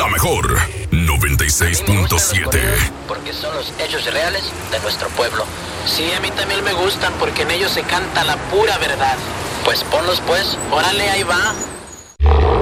La mejor 96.7. Porque son los hechos reales de nuestro pueblo. Sí, a mí también me gustan porque en ellos se canta la pura verdad. Pues ponlos pues, órale, ahí va.